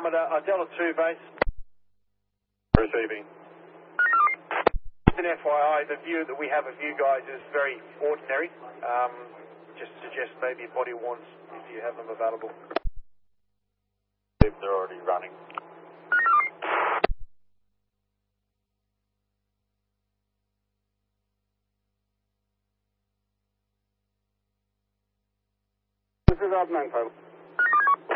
kilometre, Delta 2 base. Receiving. Just an FYI, the view that we have of you guys is very ordinary. Just suggest maybe body warns if you have them available. If they're already running. This is Adnan,